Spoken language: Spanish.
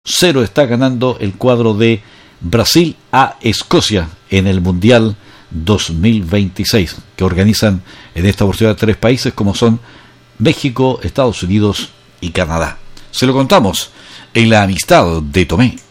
0 está ganando el cuadro de Brasil a Escocia en el Mundial 2026, que organizan en esta oportunidad 3 países como son México, Estados Unidos y Canadá. Se lo contamos en La Amistad de Tomé.